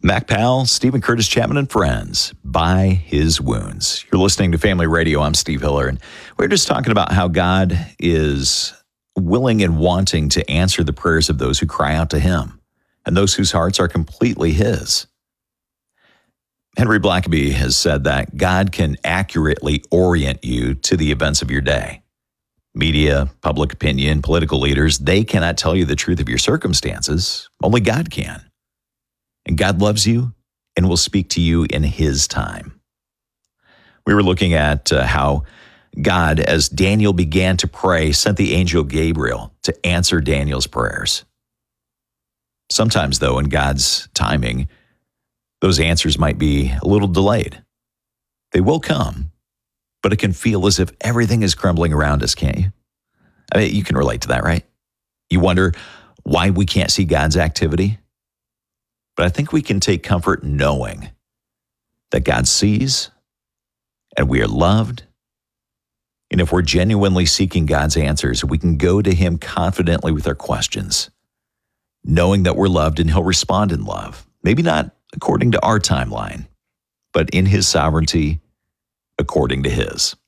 Mac Powell, Stephen Curtis Chapman and Friends, By His Wounds. You're listening to Family Radio. I'm Steve Hiller, and we're just talking about how God is willing and wanting to answer the prayers of those who cry out to Him and those whose hearts are completely His. Henry Blackaby has said that God can accurately orient you to the events of your day. Media, public opinion, political leaders, they cannot tell you the truth of your circumstances. Only God can. And God loves you and will speak to you in His time. We were looking at how God, as Daniel began to pray, sent the angel Gabriel to answer Daniel's prayers. Sometimes, though, in God's timing, those answers might be a little delayed. They will come, but it can feel as if everything is crumbling around us, can't you? I mean, you can relate to that, right? You wonder why we can't see God's activity? But I think we can take comfort knowing that God sees and we are loved. And if we're genuinely seeking God's answers, we can go to Him confidently with our questions, knowing that we're loved and He'll respond in love. Maybe not according to our timeline, but in His sovereignty, according to His.